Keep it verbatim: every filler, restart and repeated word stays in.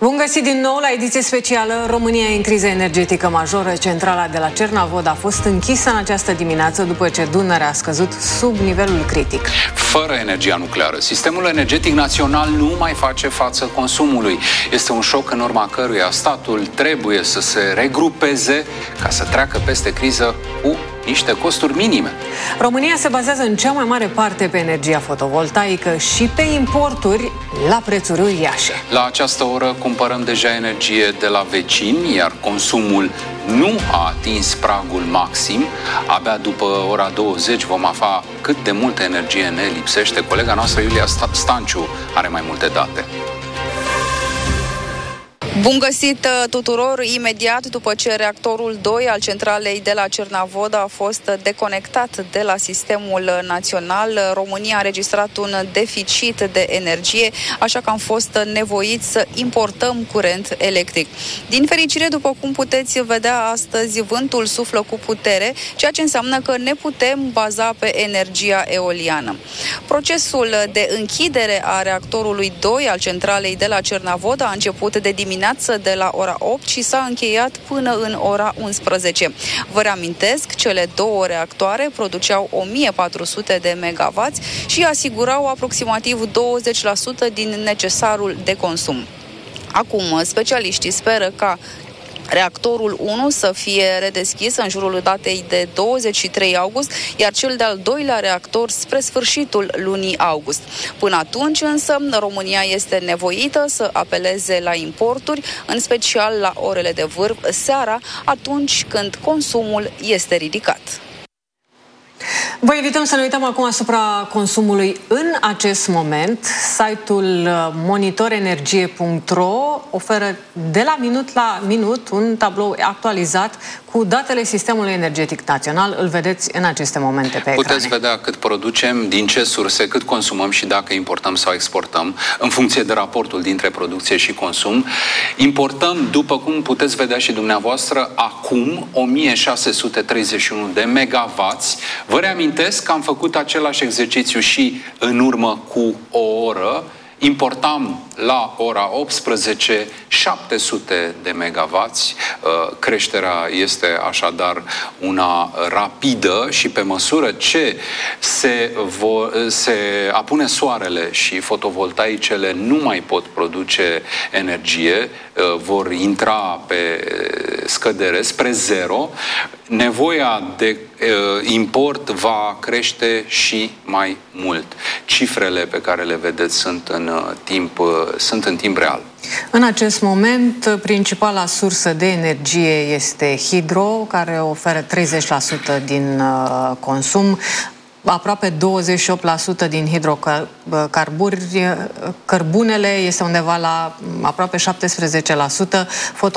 Bun găsit din nou la ediție specială. România e în criză energetică majoră. Centrala de la Cernavod a fost închisă în această dimineață după ce Dunărea a scăzut sub nivelul critic. Fără energia nucleară, sistemul energetic național nu mai face față consumului. Este un șoc în urma căruia statul trebuie să se regrupeze ca să treacă peste criză cu niște costuri minime. România se bazează în cea mai mare parte pe energia fotovoltaică și pe importuri la prețuri uriașe. La această oră cumpărăm deja energie de la vecini, iar consumul nu a atins pragul maxim. Abia după ora douăzeci vom afla cât de multă energie ne lipsește. Colega noastră, Iulia Stanciu, are mai multe date. Bun găsit tuturor! Imediat după ce reactorul doi al centralei de la Cernavod a fost deconectat de la sistemul național, România a înregistrat un deficit de energie, așa că am fost nevoiți să importăm curent electric. Din fericire, după cum puteți vedea astăzi, vântul suflă cu putere, ceea ce înseamnă că ne putem baza pe energia eoliană. Procesul de închidere a reactorului doi al centralei de la Cernavod a început de dimineață de la ora opt și s-a încheiat până în ora unsprezece. Vă reamintesc, cele două reactoare produceau o mie patru sute de megawatts și asigurau aproximativ douăzeci la sută din necesarul de consum. Acum, specialiștii speră ca reactorul unu să fie redeschis în jurul datei de douăzeci și trei august, iar cel de-al doilea reactor spre sfârșitul lunii august. Până atunci însă, România este nevoită să apeleze la importuri, în special la orele de vârf seara, atunci când consumul este ridicat. Vă invităm să ne uităm acum asupra consumului în acest moment. Site-ul monitorenergie punct ro oferă de la minut la minut un tablou actualizat cu datele Sistemului Energetic Național. Îl vedeți în aceste momente pe ecran. Puteți vedea cât producem, din ce surse, cât consumăm și dacă importăm sau exportăm, în funcție de raportul dintre producție și consum. Importăm, după cum puteți vedea și dumneavoastră, acum o mie șase sute treizeci și unu de megawatts. Vă reamintesc că am făcut același exercițiu și în urmă cu o oră. Importam la ora optsprezece șapte sute de megawatts. Creșterea este așadar una rapidă și pe măsură ce se, vo- se apune soarele și fotovoltaicele nu mai pot produce energie, vor intra pe scădere spre zero, nevoia de uh, import va crește și mai mult. Cifrele pe care le vedeți sunt în uh, timp, uh, sunt în timp real. În acest moment, principala sursă de energie este hidro, care oferă treizeci la sută din uh, consum. Aproape douăzeci și opt la sută din hidrocarburi, cărbunele este undeva la aproape șaptesprezece la sută,